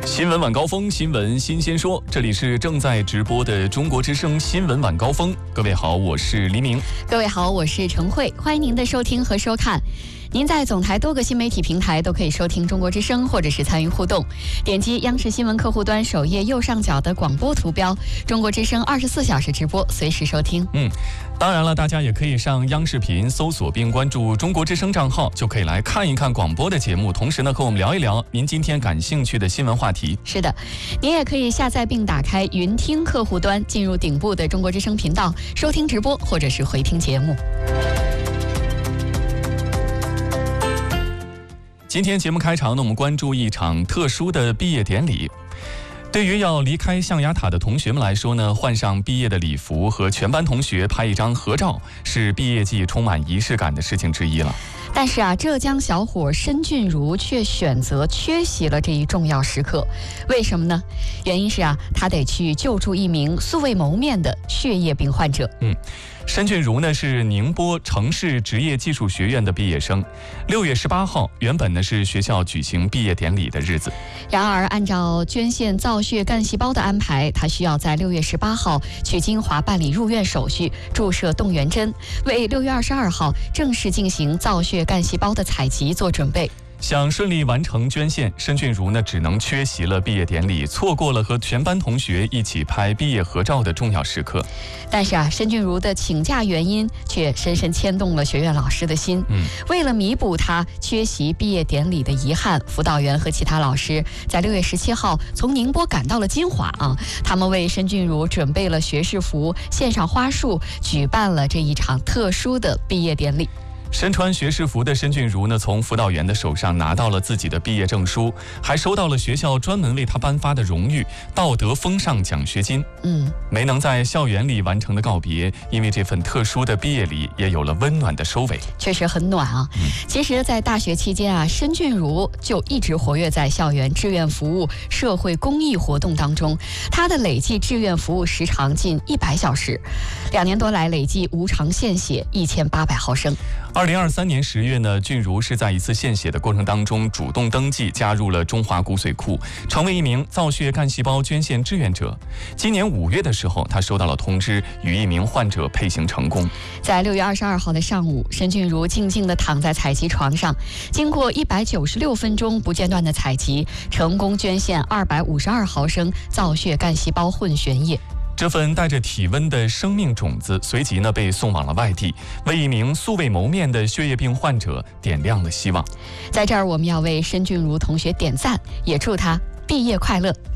新闻晚高峰，新闻新鲜说，这里是正在直播的中国之声新闻晚高峰。各位好，我是黎明。 各位好，我是陈慧，欢迎您的收听和收看。您在总台多个新媒体平台都可以收听中国之声，或者是参与互动。点击央视新闻客户端首页右上角的广播图标，中国之声24小时直播，随时收听。 当然了，大家也可以上央视频搜索并关注中国之声账号，就可以来看一看广播的节目，同时呢和我们聊一聊您今天感兴趣的新闻话题。 是的，您也可以下载并打开云听客户端，进入顶部的中国之声频道，收听直播或者是回听节目。 今天节目开场呢，我们关注一场特殊的毕业典礼。对于要离开象牙塔的同学们来说呢，换上毕业的礼服和全班同学拍一张合照，是毕业季充满仪式感的事情之一了。 但是浙江小伙申俊如却选择缺席了这一重要时刻，为什么呢？原因是他得去救助一名素未谋面的血液病患者。申俊如呢是宁波城市职业技术学院的毕业生。6月18号，原本呢是学校举行毕业典礼的日子。然而，按照捐献造血干细胞的安排，他需要在6月18号去金华办理入院手续，注射动员针，为6月22号正式进行造血干细胞的采集做准备。想顺利完成捐献，申俊如呢只能缺席了毕业典礼，错过了和全班同学一起拍毕业合照的重要时刻。但是申俊如的请假原因却深深牵动了学院老师的心。为了弥补他缺席毕业典礼的遗憾，辅导员和其他老师在6月17号从宁波赶到了金华他们为申俊如准备了学士服，献上花束，举办了这一场特殊的毕业典礼。身穿学士服的申俊如呢，从辅导员的手上拿到了自己的毕业证书，还收到了学校专门为他颁发的荣誉道德风尚奖学金。没能在校园里完成的告别，因为这份特殊的毕业礼也有了温暖的收尾。确实很暖其实在大学期间申俊如就一直活跃在校园志愿服务、社会公益活动当中，他的累计志愿服务时长近100小时，2年多来累计无偿献血1800毫升。2023年10月呢，俊如是在一次献血的过程当中主动登记，加入了中华骨髓库，成为一名造血干细胞捐献志愿者。今年5月的时候，他收到了通知，与一名患者配型成功。在6月22号的上午，申俊如静静地躺在采集床上，经过196分钟不间断的采集，成功捐献252毫升造血干细胞混悬液。这份带着体温的生命种子随即呢被送往了外地，为一名素未谋面的血液病患者点亮了希望。在这儿，我们要为申俊如同学点赞，也祝他毕业快乐。